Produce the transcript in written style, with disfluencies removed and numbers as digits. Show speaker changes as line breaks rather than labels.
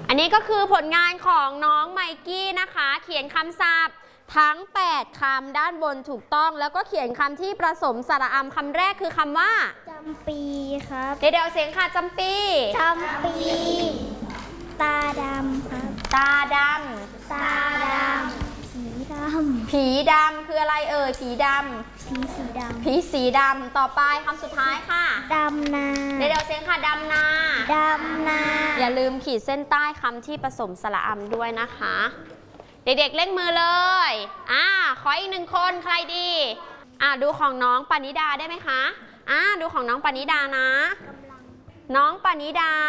อันนี้ก็คือผลงานของน้องไมกี้นะคะเขียนคำศัพท์ทั้ง8คำด้านบนถูกต้องแล้วก็เขียนคำที่ผสมสระอำคำแรกคือคำว่า
จำปีครับ
เดี๋ยวเสียงค่ะจำปี
จำปีตาดำครับ
ตาด
ตาดำผีด
ำผีดำคืออะไรเอ่ยผีด
ำผีสีดำ
ผีสีดำต่อไปคำสุดท้ายค่ะ
ดำนา
เดี๋ยวเสียงค่ะดำนา
ดำนา
อย่าลืมขีดเส้นใต้คำที่ผสมสระอำด้วยนะคะเด็กๆเล่นมือเลยขออีก1คนใครดีดูของน้องปณิดาได้ไหมคะดูของน้องปณิดานะน้องปณิดา